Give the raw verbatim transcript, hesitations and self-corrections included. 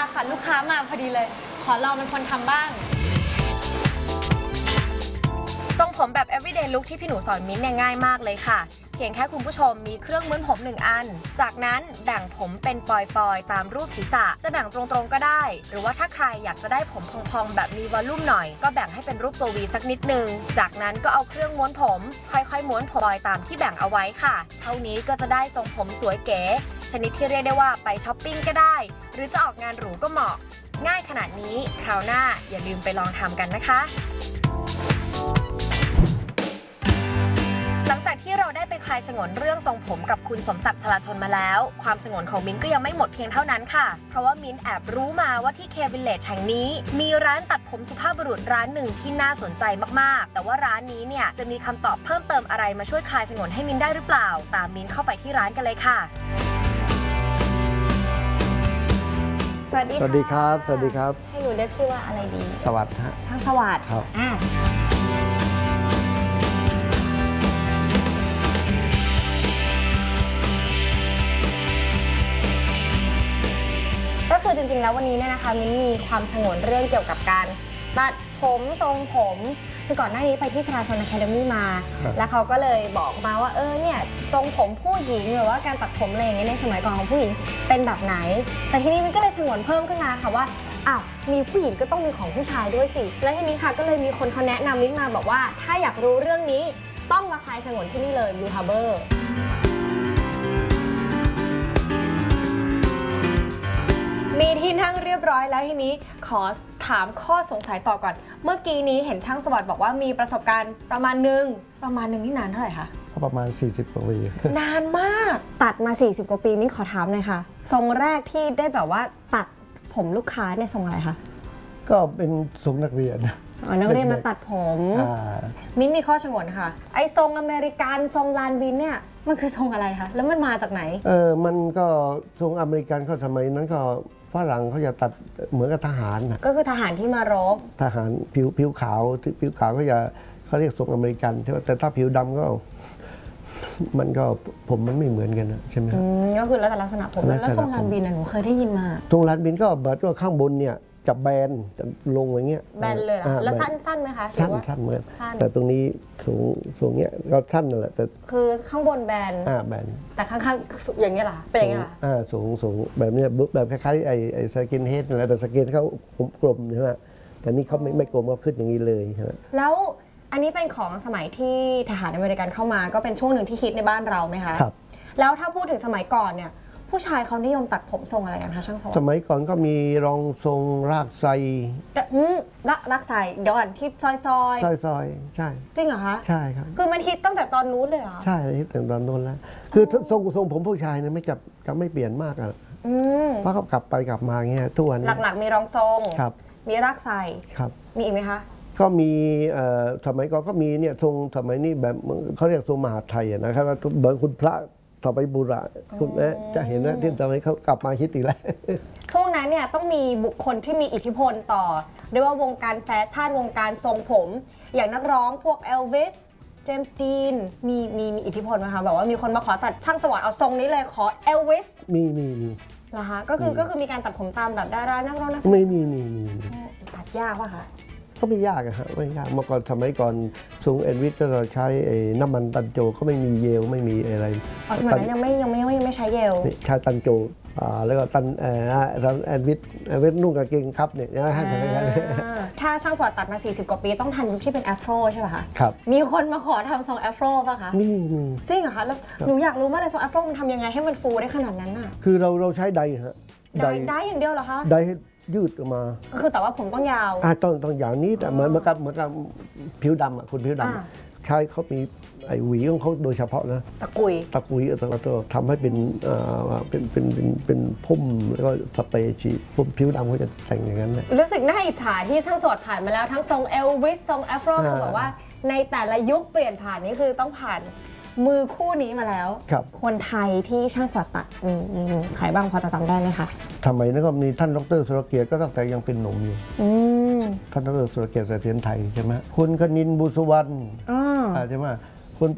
ค่ะลูกค้ามาพอดีเลยขอลองเป็นคนทำบ้างทรงผมแบบ everyday look ที่พี่หนูสอนมิ้นเนี่ยง่ายมากเลยค่ะเพียงแค่คุณผู้ชมมีเครื่องม้วนผมหนึ่งอันจากนั้นแบ่งผมเป็นปลอยๆตามรูปศีรษะจะแบ่งตรงๆก็ได้หรือว่าถ้าใครอยากจะได้ผมพองๆแบบมีวอลลุ่มหน่อยก็แบ่งให้เป็นรูปตัววีสักนิดนึงจากนั้นก็เอาเครื่องม้วนผมค่อยๆม้วนผมปลอยตามที่แบ่งเอาไว้ค่ะเท่านี้ก็จะได้ทรงผมสวยเก๋ชนิดที่เรียกได้ว่าไปช้อปปิ้งก็ได้หรือจะออกงานหรูก็เหมาะง่ายขนาดนี้คราวหน้าอย่าลืมไปลองทำกันนะคะหลังจากที่เราได้ไปคลายฉงนเรื่องทรงผมกับคุณสมศักดิ์ชลาชนมาแล้วความฉงนของมิ้นก็ยังไม่หมดเพียงเท่านั้นค่ะเพราะว่ามิ้นแอบรู้มาว่าที่เควิลเลจแห่งนี้มีร้านตัดผมสุภาพบุรุษร้านหนึ่งที่น่าสนใจมากๆแต่ว่าร้านนี้เนี่ยจะมีคำตอบเพิ่มเติมอะไรมาช่วยคลายฉงนให้มิ้นได้หรือเปล่าตามมิ้นเข้าไปที่ร้านกันเลยค่ะสวัสดีสวัสดีครับสวัสดีครับให้หนูได้พี่ว่าอะไรดีสวัสดีฮะช่างสวัสดิ์ครับอ่าก็คือจริงๆแล้ววันนี้เนี่ยนะคะมิ้นมีความฉงนเรื่องเกี่ยวกับการตัดผมทรงผมคือก่อนหน้านี้ไปที่ชลาชนอะคาเดมี่มาแล้วเขาก็เลยบอกมาว่าเออเนี่ยทรงผมผู้หญิงหรือว่าการตัดผมอะไรอย่างเงี้ยในสมัยก่อนของผู้หญิงเป็นแบบไหนแต่ทีนี้มิ้นก็เลยฉงนเพิ่มขึ้นมาค่ะว่าอ้าวมีผู้หญิงก็ต้องมีของผู้ชายด้วยสิและทีนี้ค่ะก็เลยมีคนเขาแนะนำมิ้นมาบอกว่าถ้าอยากรู้เรื่องนี้ต้องมาคลายฉงนที่นี่เลย Blue Harborมีที่นั่งเรียบร้อยแล้วทีนี้ขอถามข้อสงสัยต่อก่อนเมื่อกี้นี้เห็นช่างสวัสดิ์บอกว่ามีประสบการณ์ประมาณหนึ่งประมาณหนึ่งนี่นานเท่าไหร่คะประมาณสี่สิบกว่าปีนานมากตัดมาสี่สิบกว่าปีมิ้นขอถามหน่อยค่ะทรงแรกที่ได้แบบว่าตัดผมลูกค้าเนี่ยทรงอะไรคะก็เป็นทรงนักเรียนอ๋อนักเรียนมาตัดผมมิ้นมีข้อฉงนค่ะไอ้ทรงอเมริกันทรงลานบินเนี่ยมันคือทรงอะไรคะแล้วมันมาจากไหนเออมันก็ทรงอเมริกันเขาสมัยนั้นก็ฝรั่งเขาจะตัดเหมือนกับทหารนะก็คือทหารที่มารบทหารผิวผิวขาวผิวขาวเขาจะเขาเรียกทรงอเมริกันใช่ไหมแต่ถ้าผิวดำก็มันก็ผมมันไม่เหมือนกันนะใช่ไหมก็คือแล้วแต่ลักษณะผมแล้วทรงลานบินหนูเคยได้ยินมาทรงลานบินก็แบบว่าข้างบนเนี่ยจับแบนจะลงอย่างเงี้ยแบนเลยเหรอแล้วสั้นสั้นไหมคะสั้นสั้นเหมือนแต่ตรงนี้สูงสูงเงี้ยก็สั้นนั่นแหละแต่คือข้างบนแบนอ่าแบนแต่ข้างๆอย่างเงี้ยเหรอเป็นอย่างเงี้ยเหรออ่าสูงสูงแบบเนี้ยแบบคล้ายๆไอ้ไอ้สกินเฮดนั่นแหละแต่สกินเขากลมใช่ไหมแต่นี่เขาไม่ไม่กลมเขาขึ้นอย่างนี้เลยใช่ไหมแล้วอันนี้เป็นของสมัยที่ทหารอเมริกันเข้ามาก็เป็นช่วงหนึ่งที่ฮิตในบ้านเราไหมคะครับแล้วถ้าพูดถึงสมัยก่อนเนี่ยผู้ชายเขานิยมตัดผมทรงอะไรกันคะช่างสวัสดิ์สมัยก่อนก็มีรองทรงรากไซรักรักไซเดี๋ยวก่อนที่ซอยซอยซอยซอยใช่จริงเหรอคะใช่ครับคือมันฮิตตั้งแต่ตอนนู้นเลยเหรอใช่ฮิตตั้งแต่ตอนนู้นแล้วคือทรงทรงผมผู้ชายเนี่ยไม่จับจะไม่เปลี่ยนมากอ่ะเพราะเขากลับไปกลับมาเงี้ยทุกวันหลักๆมีรองทรงครับมีรากไซครับมีอีกไหมคะก็มีสมัยก่อนก็มีเนี่ยทรงสมัยนี้แบบเขาเรียกทรงมหาไทยนะครับเหมือนคุณพระต่อไปบุระคุณแม่จะเห็นนะที่ตอนนี้เขากลับมาคิดอีกแล้วช่วงนั้นเนี่ยต้องมีบุคคลที่มีอิทธิพลต่อเรียกว่าวงการแฟชั่นวงการทรงผมอย่างนักร้องพวกเอลวิสเจมส์ดีนมีมีมีอิทธิพลไหมคะแบบว่ามีคนมาขอตัดช่างสวัสดิ์เอาทรงนี้เลยขอเอลวิสมีมีมีเหรอคะก็คือก็คือมีการตัดผมตามแบบดารานักร้องนักแสดงไม่มีมีมีตัดยากป่ะคะก็ไม่ยากอะฮะไม่ยากเมื่อก่อนสมัยก่อนทรงเอ็นวิทก็เราใช้น้ำมันตันโจก็ไม่มีเยลไม่มีอะไรอ๋อสมัยนั้นยังไม่ยังไม่ยังไม่ใช้เยลใช้ตันโจแล้วก็ตันเอ่อแอนวิทแอนวิทนุ่งกางเกงครับเนี่ยนะฮะถ้าช่างสวัสดิ์ตัดมาสี่สิบกว่าปีต้องทันยุคที่เป็นแอฟโรใช่ป่ะคะครับมีคนมาขอทำทรงแอฟโรป่ะคะมีมีจริงเหรอคะแล้วหนูอยากรู้มากเลยทรงแอฟโรมันทำยังไงให้มันฟูได้ขนาดนั้นอ่ะคือเราเราใช้ไดฮะไดไดอย่างเดียวเหรอคะไดให้ยืดออกมาคือแต่ว่าผมต้องยาวอ่าต้องต้องยาวนี้แต่เหมือนเหมือนกับเหมือนกับผิวดำอ่ะคุณผิวดำใช้เขามีไอ้หวีของเขาโดยเฉพาะนะตะกุยตะกุยตัวตัวทำให้เป็นเป็นเป็นเป็นเป็นพุ่มแล้วก็สเปรย์ฉีดพุ่มผิวดำเขาจะแต่งอย่างนั้นเลยรู้สึกน่าอิจฉาที่ช่างสวัสดิ์ผ่านมาแล้วทั้งทรงเอลวิสทรงแอฟโรคือแบบว่าในแต่ละยุคเปลี่ยนผ่านนี้คือต้องผ่านมือคู่นี้มาแล้วคนไทยที่ช่างสวัสดิ์ตัดใครบ้างพอจะจำได้ไหมคะทำไมนั่นก็มีท่านดรสุรเกียรติก็ตั้งแต่ยังเป็นหนุ่มอยู่ท่านดรสุรเกียรติเสถียรไทยใช่ไหมคุณคณินบุษวรรณใช่ไหม